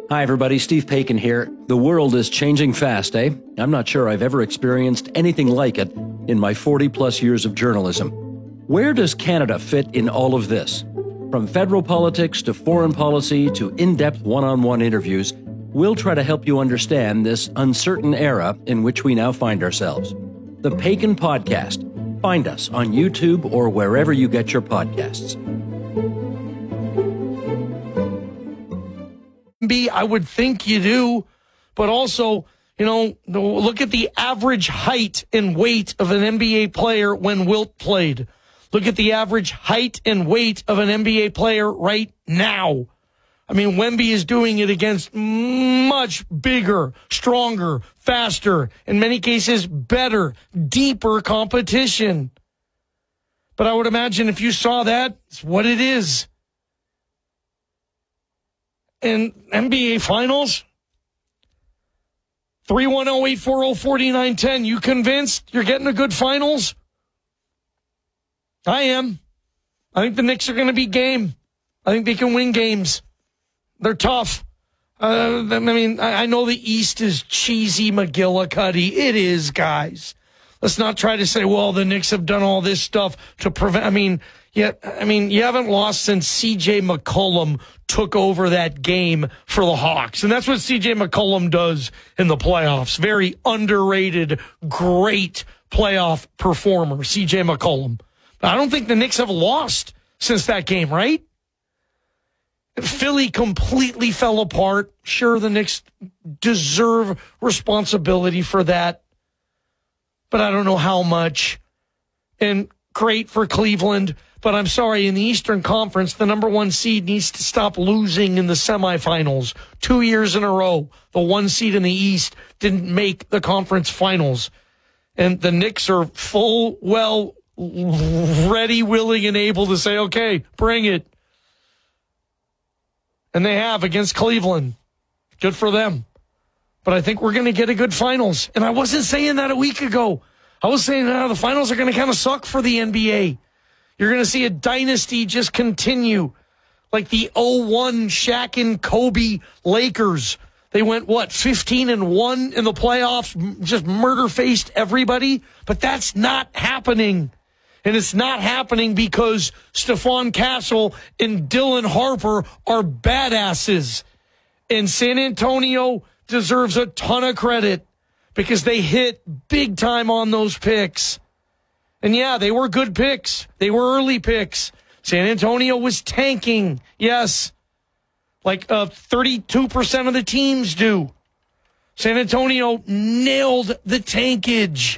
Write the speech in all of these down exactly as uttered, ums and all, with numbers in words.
Hi, everybody. Steve Paikin here. The world is changing fast, eh? I'm not sure I've ever experienced anything like it in my forty-plus years of journalism. Where does Canada fit in all of this? From federal politics to foreign policy to in-depth one-on-one interviews, we'll try to help you understand this uncertain era in which we now find ourselves. The Paikin Podcast. Find us on YouTube or wherever you get your podcasts. I would think you do, but also, you know, look at the average height and weight of an N B A player when Wilt played. Look at the average height and weight of an N B A player right now. I mean, Wemby is doing it against much bigger, stronger, faster, in many cases better, deeper competition. But I would imagine if you saw that, it's what it is. And N B A Finals, three one zero, eight four zero, four nine one zero. You convinced you're getting a good finals? I am. I think the Knicks are going to be game. I think they can win games. They're tough. Uh, I mean, I know the East is cheesy McGillicuddy. It is, guys. Let's not try to say, well, the Knicks have done all this stuff to prevent. I mean, yeah, I mean, you haven't lost since C J McCollum took over that game for the Hawks. And that's what C J McCollum does in the playoffs. Very underrated, great playoff performer, C J McCollum. But I don't think the Knicks have lost since that game, right? Philly completely fell apart. Sure, the Knicks deserve responsibility for that, but I don't know how much. And great for Cleveland, but I'm sorry, in the Eastern Conference, the number one seed needs to stop losing in the semifinals. Two years in a row, the one seed in the East didn't make the conference finals. And the Knicks are full, well, ready, willing, and able to say, okay, bring it. And they have against Cleveland. Good for them. But I think we're going to get a good finals. And I wasn't saying that a week ago. I was saying uh, the finals are going to kind of suck for the N B A. You're going to see a dynasty just continue. Like the oh one Shaq and Kobe Lakers. They went, what, fifteen and one in the playoffs, just murder-faced everybody? But that's not happening. And it's not happening because Stephon Castle and Dylan Harper are badasses. And San Antonio deserves a ton of credit because they hit big time on those picks. And yeah, they were good picks. They were early picks. San Antonio was tanking. Yes. Like uh, thirty-two percent of the teams do. San Antonio nailed the tankage.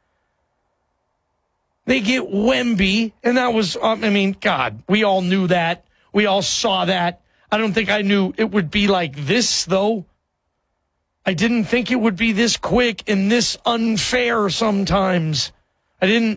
They get Wemby, and that was, um, I mean, God, we all knew that. We all saw that. I don't think I knew it would be like this, though. I didn't think it would be this quick and this unfair sometimes. I didn't.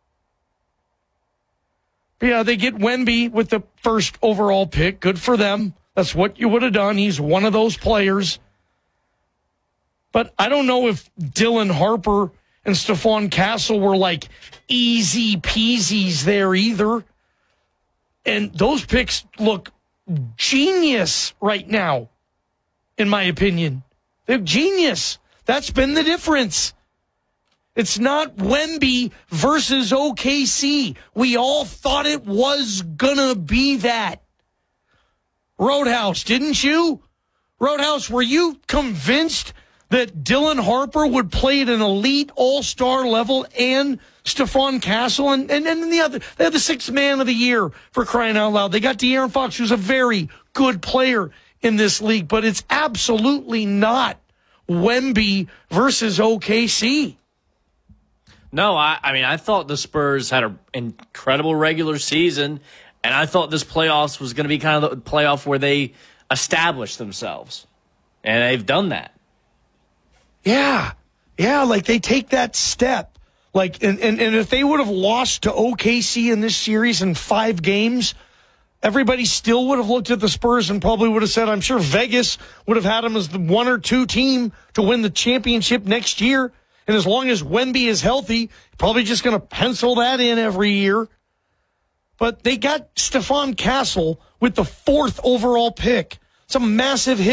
But yeah, they get Wemby with the first overall pick. Good for them. That's what you would have done. He's one of those players. But I don't know if Dylan Harper and Stephon Castle were like easy peasies there either. And those picks look genius right now, in my opinion. They're genius. That's been the difference. It's not Wemby versus O K C. We all thought it was gonna be that. Roadhouse, didn't you? Roadhouse, were you convinced that Dylan Harper would play at an elite all-star level and Stephon Castle and, and, and the other, they had the sixth man of the year for crying out loud. They got De'Aaron Fox, who's a very good player in this league, but it's absolutely not Wemby versus O K C. No, I, I mean, I thought the Spurs had an incredible regular season, and I thought this playoffs was going to be kind of the playoff where they established themselves, and they've done that. Yeah, yeah, like they take that step. Like, and, and, and if they would have lost to O K C in this series in five games, everybody still would have looked at the Spurs and probably would have said, I'm sure Vegas would have had them as the one or two team to win the championship next year. And as long as Wemby is healthy, probably just going to pencil that in every year. But they got Stephon Castle with the fourth overall pick. It's a massive hit.